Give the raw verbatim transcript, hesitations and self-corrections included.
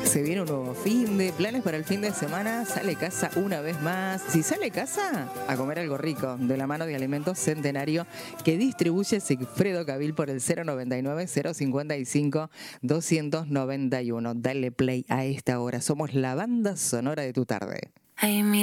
Se viene un nuevo fin de planes para el fin de semana. Sale casa una vez más. Si sale casa, a comer algo rico, de la mano de Alimentos Centenario, que distribuye Sigfredo Cabil por el cero noventa y nueve, cero cincuenta y cinco, doscientos noventa y uno. Dale play a esta hora. Somos la banda sonora de tu tarde. Ay, mira.